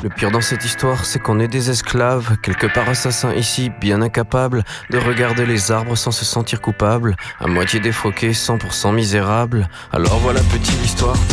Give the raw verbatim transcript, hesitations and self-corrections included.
Le pire dans cette histoire, c'est qu'on est des esclaves, quelque part assassins ici, bien incapables de regarder les arbres sans se sentir coupables, à moitié défroqués, cent pour cent misérables. Alors voilà petite histoire